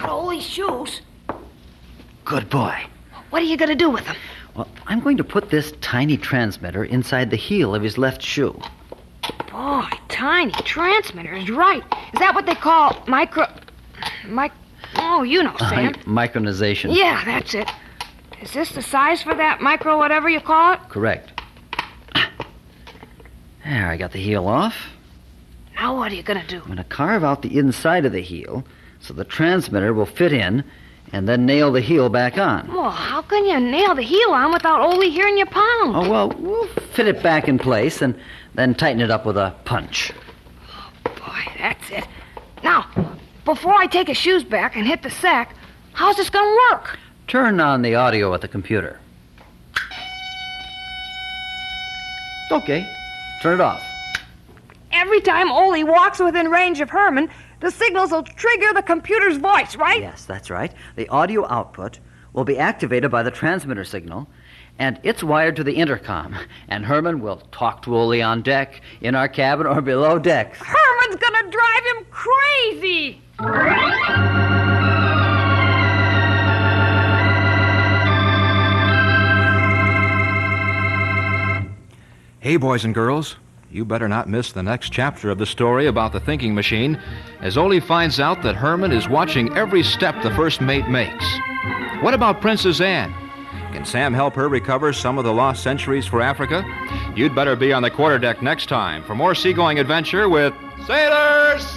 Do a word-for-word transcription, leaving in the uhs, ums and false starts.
Got Ole's shoes. Good boy. What are you going to do with them? Well, I'm going to put this tiny transmitter inside the heel of his left shoe. Boy, tiny transmitters, right. Is that what they call micro... Mic... Oh, you know, Sam. Uh, micronization. Yeah, that's it. Is this the size for that micro whatever you call it? Correct. There, I got the heel off. Now what are you going to do? I'm going to carve out the inside of the heel so the transmitter will fit in and then nail the heel back on. Well, how can you nail the heel on without Ole hearing you pound? Oh, well, we'll fit it back in place and then tighten it up with a punch. Oh, boy, that's it. Now, before I take his shoes back and hit the sack, how's this going to work? Turn on the audio at the computer. Okay, turn it off. Every time Ole walks within range of Herman, the signals will trigger the computer's voice, right? Yes, that's right. The audio output will be activated by the transmitter signal, and it's wired to the intercom. And Herman will talk to Ole on deck, in our cabin, or below decks. Herman's gonna drive him crazy! Hey, boys and girls, you better not miss the next chapter of the story about the thinking machine, as Ole finds out that Herman is watching every step the first mate makes. What about Princess Anne? Can Sam help her recover some of the lost centuries for Africa? You'd better be on the quarterdeck next time for more seagoing adventure with Sailors!